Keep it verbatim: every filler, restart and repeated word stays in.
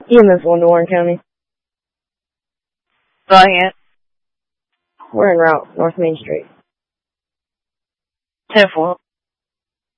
E M S one to Warren County. Go ahead. We're en route, North Main Street. ten four.